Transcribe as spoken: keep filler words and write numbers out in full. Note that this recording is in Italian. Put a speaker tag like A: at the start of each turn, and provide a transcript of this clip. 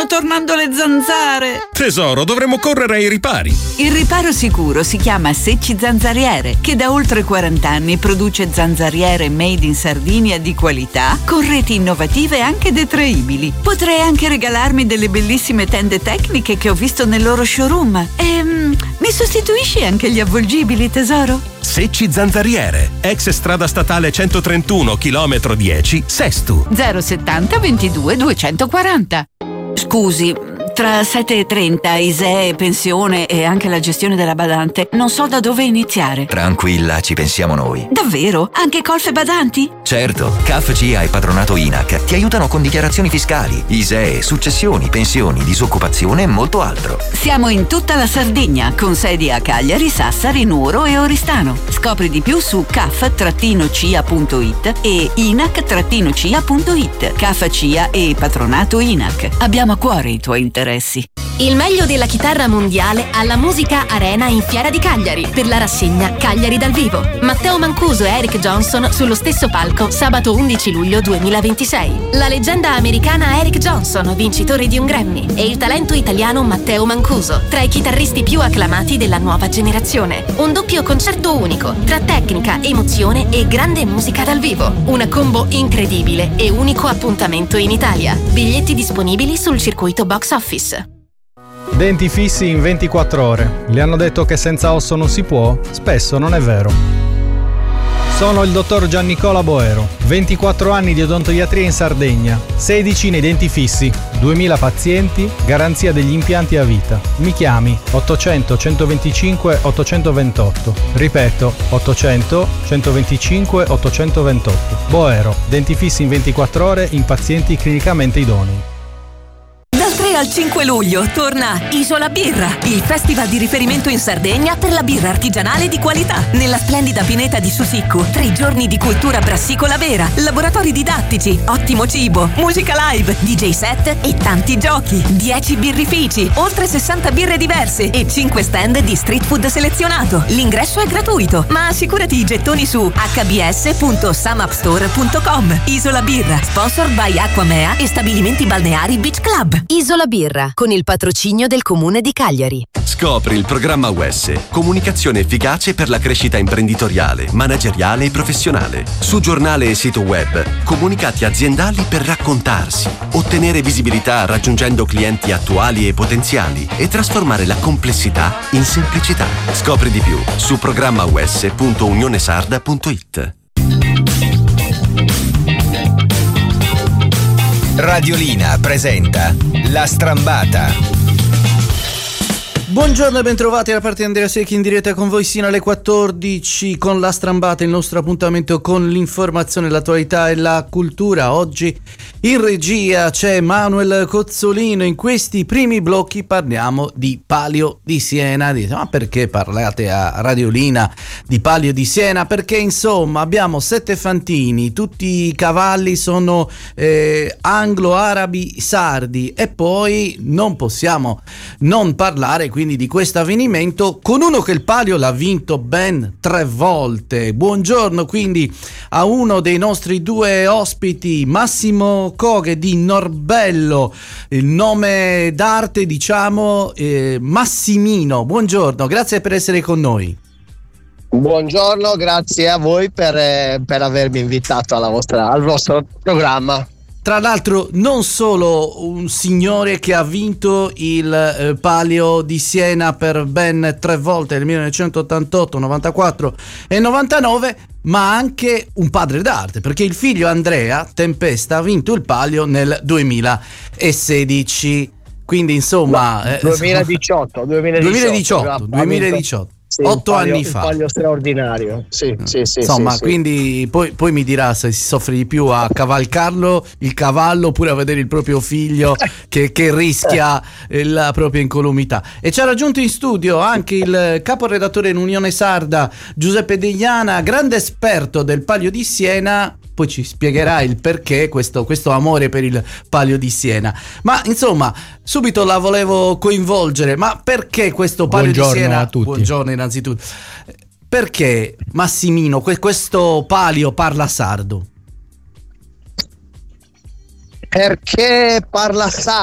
A: tornando le zanzare.
B: Tesoro, dovremmo correre ai ripari.
A: Il riparo sicuro si chiama Secci Zanzariere, che da oltre quaranta anni produce zanzariere made in Sardinia di qualità, con reti innovative e anche detraibili. Potrei anche regalarmi delle bellissime tende tecniche che ho visto nel loro showroom. E mm, mi sostituisci anche gli avvolgibili, tesoro?
B: Secci Zanzariere, ex strada statale centotrentuno, chilometro dieci, Sestu.
A: zero settanta ventidue duecentoquaranta. Scusi, tra sette e trenta, I S E E, pensione e anche la gestione della badante, non so da dove iniziare.
C: Tranquilla, ci pensiamo noi.
A: Davvero? Anche colf e badanti?
C: Certo, C A F C I A e Patronato I N A C ti aiutano con dichiarazioni fiscali, I S E E, successioni, pensioni, disoccupazione e molto altro.
A: Siamo in tutta la Sardegna, con sedi a Cagliari, Sassari, Nuoro e Oristano. Scopri di più su c a f c i a punto i t e i n a c c i a punto i t. C A F C I A e Patronato I N A C. Abbiamo a cuore i tuoi interessi.
D: Il meglio della chitarra mondiale alla Musica Arena in Fiera di Cagliari per la rassegna Cagliari dal vivo. Matteo Mancuso e Eric Johnson sullo stesso palco sabato undici luglio duemilaventisei. La leggenda americana Eric Johnson, vincitore di un Grammy, e il talento italiano Matteo Mancuso, tra i chitarristi più acclamati della nuova generazione. Un doppio concerto unico tra tecnica, emozione e grande musica dal vivo. Una combo incredibile e unico appuntamento in Italia. Biglietti disponibili sul circuito box office.
E: Denti fissi in ventiquattro ore. Le hanno detto che senza osso non si può? Spesso non è vero. Sono il dottor Giannicola Boero, ventiquattro anni di odontoiatria in Sardegna, sedici nei denti fissi, duemila pazienti, garanzia degli impianti a vita. Mi chiami ottocento centoventicinque ottocentoventotto. Ripeto, ottocento centoventicinque ottocentoventotto. Boero, denti fissi in ventiquattro ore in pazienti clinicamente idonei.
F: Dal tre al cinque luglio torna Isola Birra, il festival di riferimento in Sardegna per la birra artigianale di qualità. Nella splendida pineta di Susiccu, tre giorni di cultura brassicola vera, laboratori didattici, ottimo cibo, musica live, D J set e tanti giochi. dieci birrifici, oltre sessanta birre diverse e cinque stand di street food selezionato. L'ingresso è gratuito, ma assicurati i gettoni su h b s punto samapstore punto com. Isola Birra, sponsored by Acquamea e stabilimenti balneari Beach Club.
G: Isola Birra, con il patrocinio del Comune di Cagliari.
H: Scopri il programma U S, comunicazione efficace per la crescita imprenditoriale, manageriale e professionale. Su giornale e sito web, comunicati aziendali per raccontarsi, ottenere visibilità raggiungendo clienti attuali e potenziali e trasformare la complessità in semplicità. Scopri di più su programma u s punto unionesarda punto i t.
C: Radiolina presenta La Strambata.
I: Buongiorno e bentrovati da parte di Andrea Secchi, in diretta con voi sino alle quattordici con La Strambata, il nostro appuntamento con l'informazione, l'attualità e la cultura. Oggi in regia c'è Manuel Cozzolino. In questi primi blocchi parliamo di Palio di Siena. Dite, ma perché parlate a Radiolina di Palio di Siena? Perché insomma abbiamo sette fantini, tutti i cavalli sono eh, anglo-arabi sardi, e poi non possiamo non parlare quindi di questo avvenimento con uno che il Palio l'ha vinto ben tre volte. Buongiorno quindi a uno dei nostri due ospiti, Massimo Coghe di Norbello, il nome d'arte diciamo eh, Massimino. Buongiorno, grazie per essere con noi.
J: Buongiorno, grazie a voi per, eh, per avermi invitato alla vostra, al vostro programma.
I: Tra l'altro non solo un signore che ha vinto il eh, Palio di Siena per ben tre volte nel millenovecentottantotto, novantaquattro e novantanove, ma anche un padre d'arte, perché il figlio Andrea Tempesta ha vinto il Palio nel duemilasedici. Quindi insomma
J: no, duemiladiciotto, duemiladiciotto,
I: duemiladiciotto, duemiladiciotto.
J: Sì,
I: Otto
J: palio,
I: anni fa.
J: Un palio straordinario. Sì, sì, sì,
I: insomma,
J: sì, sì.
I: quindi poi, poi mi dirà se si soffre di più a cavalcarlo il cavallo oppure a vedere il proprio figlio che, che rischia la propria incolumità. E ci ha raggiunto in studio anche il caporedattore in Unione Sarda Giuseppe Degliana, grande esperto del Palio di Siena. Poi ci spiegherà il perché questo, questo amore per il Palio di Siena. Ma insomma, subito la volevo coinvolgere. Ma perché questo Palio
E: Buongiorno
I: di Siena?
E: a tutti.
I: Buongiorno innanzitutto. Perché Massimino, questo Palio parla sardo?
J: Perché parla sardo?